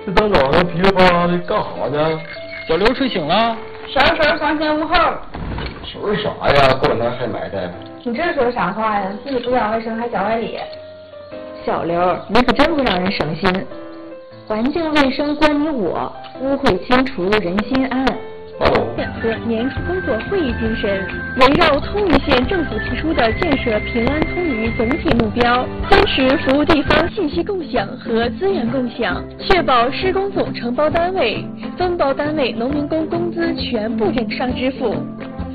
这大早上噼里啪啦的干啥呢？ 小刘睡醒了。 啥3前5后。 说啥呀？过来还埋汰。 你这说啥话呀？自己不讲卫生还讲外理。 小刘，你可真不让人省心。环境卫生关你我，污秽清除人心安。 2个年初工作会议精神，围绕通榆县政府提出的建设平安通榆总体目标，坚持服务地方信息共享和资源共享，确保施工总承包单位、分包单位农民工工资全部认上支付。